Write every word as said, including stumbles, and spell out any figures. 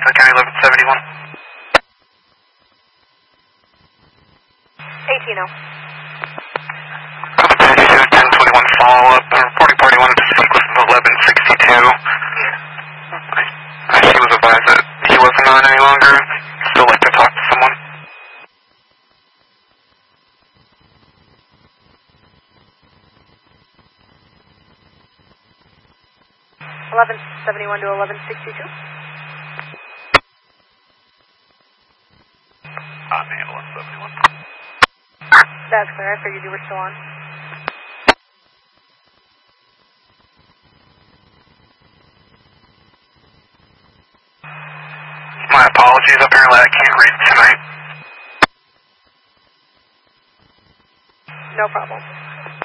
Northside County eleven seventy-one. eighteen oh. ten twenty-one follow-up. The reporting party wanted to speak with eleven sixty-two. I, he was advised that he wasn't on any longer. Still like to talk to someone. eleven seventy-one to eleven sixty-two. On the eleven seventy-one. That's clear. I figured you were still on. My apologies. Apparently I can't read tonight. No problem.